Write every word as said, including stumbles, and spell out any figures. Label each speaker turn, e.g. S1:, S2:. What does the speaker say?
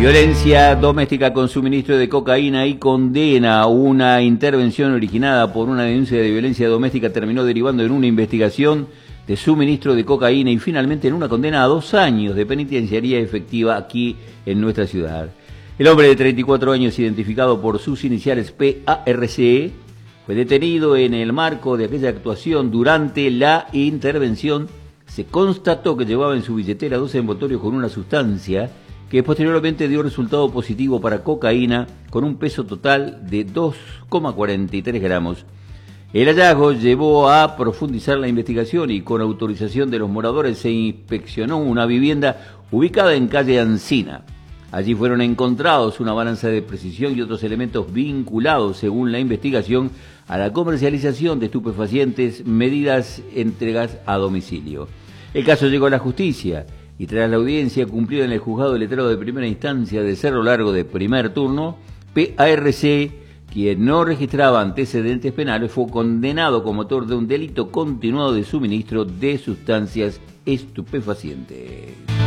S1: Violencia doméstica con suministro de cocaína y condena. Una intervención originada por una denuncia de violencia doméstica terminó derivando en una investigación de suministro de cocaína y finalmente en una condena a dos años de penitenciaría efectiva aquí en nuestra ciudad. El hombre de treinta y cuatro años, identificado por sus iniciales P A R C, fue detenido en el marco de aquella actuación. Durante la intervención se constató que llevaba en su billetera dos envoltorios con una sustancia que posteriormente dio resultado positivo para cocaína con un peso total de dos coma cuarenta y tres gramos. El hallazgo llevó a profundizar la investigación y con autorización de los moradores se inspeccionó una vivienda ubicada en calle Ancina. Allí fueron encontrados una balanza de precisión y otros elementos vinculados, según la investigación, a la comercialización de estupefacientes, medidas entregas a domicilio. El caso llegó a la justicia y tras la audiencia cumplida en el juzgado del letrado de primera instancia de Cerro Largo de primer turno, P A R C, quien no registraba antecedentes penales, fue condenado como autor de un delito continuado de suministro de sustancias estupefacientes.